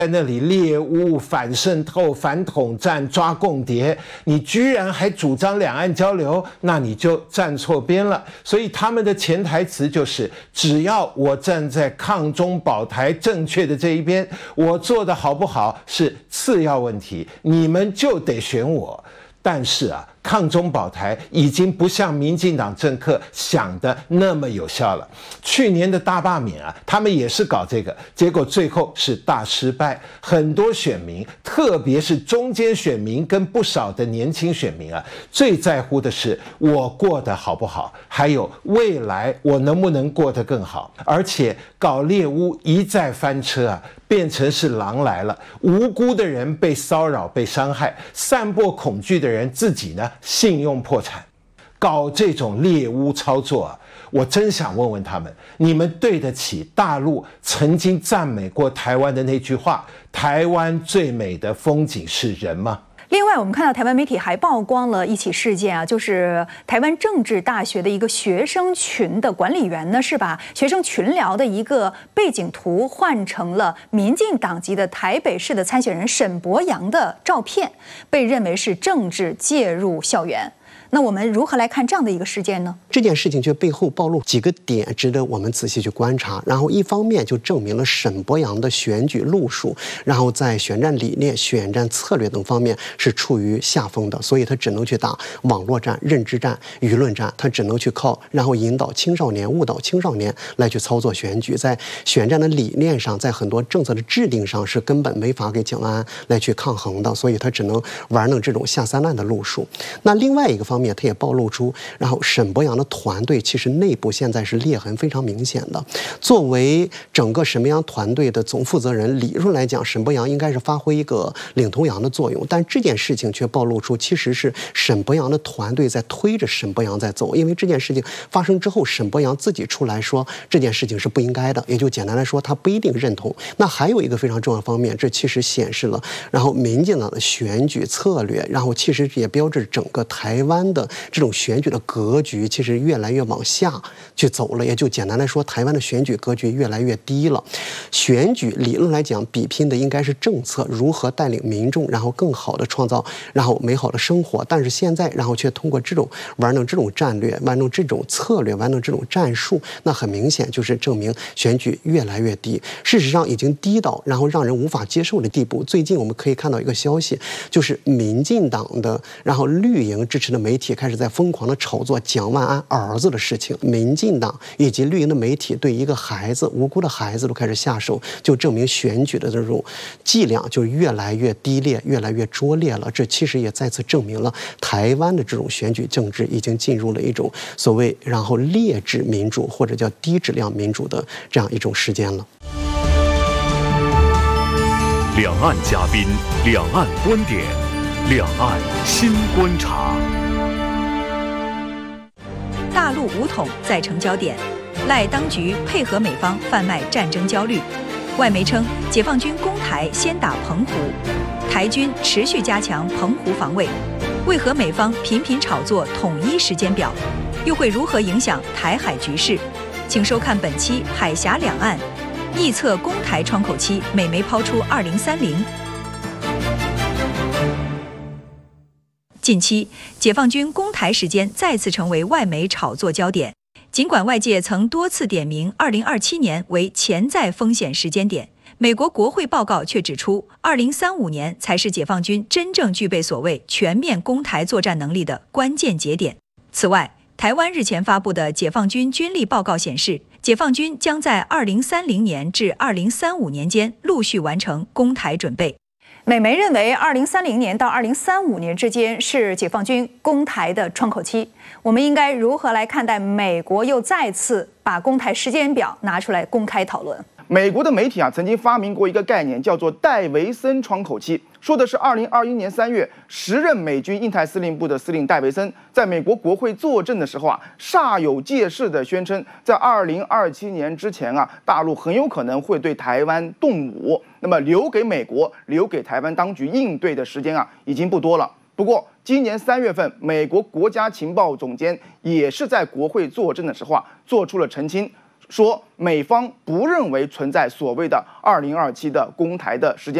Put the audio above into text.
在那里猎巫、反渗透、反统战、抓共谍，你居然还主张两岸交流，那你就站错边了。所以他们的潜台词就是：只要我站在抗中保台正确的这一边，我做的好不好是次要问题，你们就得选我。但是啊，抗中保台已经不像民进党政客想的那么有效了。去年的大罢免啊，他们也是搞这个，结果最后是大失败。很多选民，特别是中间选民跟不少的年轻选民啊，最在乎的是我过得好不好，还有未来我能不能过得更好。而且搞猎巫一再翻车啊，变成是狼来了，无辜的人被骚扰、被伤害，散播恐惧的人自己呢信用破产，搞这种猎巫操作啊，我真想问问他们，你们对得起大陆曾经赞美过台湾的那句话“台湾最美的风景是人”吗？ 另外，我们看到台湾媒体还曝光了一起事件啊，就是台湾政治大学的一个学生群的管理员呢，是把学生群聊的一个背景图换成了民进党籍的台北市的参选人沈伯洋的照片，被认为是政治介入校园。那我们如何来看这样的一个事件呢？ 这件事情却背后暴露几个点，值得我们仔细去观察。然后一方面就证明了沈伯洋的选举路数，然后在选战理念、选战策略等方面是处于下风的，所以他只能去打网络战、认知战、舆论战，他只能去靠然后引导青少年、误导青少年来去操作选举。在选战的理念上，在很多政策的制定上是根本没法给蒋万安来去抗衡的，所以他只能玩弄这种下三滥的路数。那另外一个方面，他也暴露出，然后沈伯洋的团队其实内部现在是裂痕非常明显的。作为整个沈伯洋团队的总负责人，理论来讲，沈伯洋应该是发挥一个领头羊的作用，但这件事情却暴露出其实是沈伯洋的团队在推着沈伯洋在走。因为这件事情发生之后，沈伯洋自己出来说这件事情是不应该的，也就简单来说，他不一定认同。那还有一个非常重要的方面，这其实显示了，然后民进党的选举策略，然后其实也标志整个台湾的这种选举的格局其实越来越往下去走了。也就简单来说，台湾的选举格局越来越低了。选举理论来讲，比拼的应该是政策，如何带领民众，然后更好的创造然后美好的生活。但是现在，然后却通过这种玩弄这种战略、玩弄这种策略、玩弄这种战术，那很明显就是证明选举越来越低。事实上已经低到然后让人无法接受的地步。最近我们可以看到一个消息，就是民进党的然后绿营支持的媒体开始在疯狂的炒作蒋万安儿子的事情。民进党以及绿营的媒体对一个孩子、无辜的孩子都开始下手，就证明选举的这种伎俩就越来越低劣、越来越拙劣了。这其实也再次证明了台湾的这种选举政治已经进入了一种所谓然后劣质民主或者叫低质量民主的这样一种时间了。 两岸嘉宾，两岸观点，两岸新观察。 大陆武统再成焦点，赖当局配合美方贩卖战争焦虑。外媒称，解放军攻台先打澎湖，台军持续加强澎湖防卫。为何美方频频炒作统一时间表？又会如何影响台海局势？请收看本期《海峡两岸》，臆测攻台窗口期，美媒抛出2030。近期，解放军攻台时间再次成为外媒炒作焦点。尽管外界曾多次点名2027年为潜在风险时间点，美国国会报告却指出，2035年才是解放军真正具备所谓全面攻台作战能力的关键节点。此外，台湾日前发布的解放军军力报告显示，解放军将在2030年至2035年间陆续完成攻台准备。 美媒认为，2030年到2035年之间是解放军攻台的窗口期。我们应该如何来看待美国又再次把攻台时间表拿出来公开讨论？ 美国的媒体曾经发明过一个概念，叫做戴维森窗口期，说的是2021年3月，时任美军印太司令部的司令戴维森在美国国会作证的时候煞有介事地宣称，在2027年之前大陆很有可能会对台湾动武，那么留给美国、留给台湾当局应对的时间已经不多了。不过，今年3月份，美国国家情报总监也是在国会作证的时候做出了澄清， 说美方不认为存在所谓的2027的攻台的时间。